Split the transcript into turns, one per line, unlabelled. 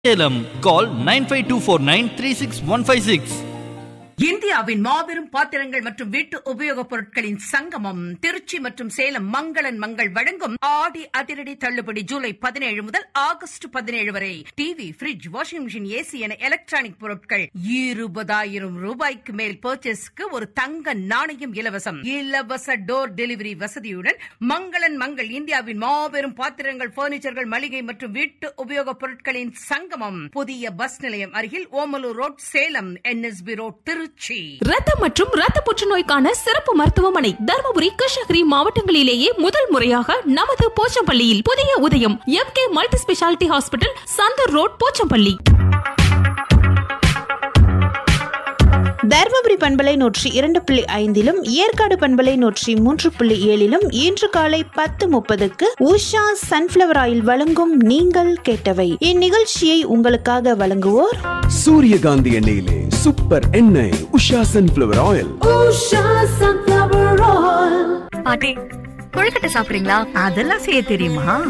சேலம் கால் 9524936156.
இந்தியாவின் மாபெரும் பாத்திரங்கள் மற்றும் வீட்டு உபயோகப் பொருட்களின் சங்கமம் திருச்சி மற்றும் சேலம் மங்களன் மங்கள் வழங்கும் ஆடி அதிரடி தள்ளுபடி ஜூலை 17 முதல் ஆகஸ்ட் 17 வரை. TV, bridge, washing machine, AC என எலக்ட்ரானிக் பொருட்கள் 20,000 ரூபாய்க்கு மேல் பர்ச்சேஸ்க்கு ஒரு தங்க நாணயம் இலவசம். இலவச டோர் டெலிவரி வசதியுடன் மங்களன் மங்கள் இந்தியாவின் மாபெரும் பாத்திரங்கள், பர்னிச்சர்கள், மளிகை மற்றும் வீட்டு உபயோகப் பொருட்களின் சங்கமம். புதிய பஸ் நிலையம் அருகில் Omalur road, Salem. NSB road, Trichy.
ரத்தம் மற்றும் ரத்த புற்றுநோய்க்கான சிறப்பு மருத்துவமனை தர்மபுரி, கிருஷ்ணகிரி மாவட்டங்களிலேயே முதல் முறையாக நமது போச்சம்பள்ளியில் புதிய உதயம் MK multi speciality hospital, Santoor road, Pochampalli.
Dharmapuri பண்பலை 102.5 ஏற்காடு பண்பலை 103.7 இன்று காலை 10:30 உஷா சன்ஃபிளவர் ஆயில் வழங்கும் நீங்கள் கேட்டவை. இந்நிகழ்ச்சியை உங்களுக்காக வழங்குவோர்
சூரியகாந்தி எண்ணெயிலே சூப்பர் எண்ணெய் உஷா சன்ஃபிளவர் ஆயில்.
பாட்டி, கொழுக்கட்டை சாப்பிடுறீங்களா?
அதெல்லாம் செய்ய தெரியுமா?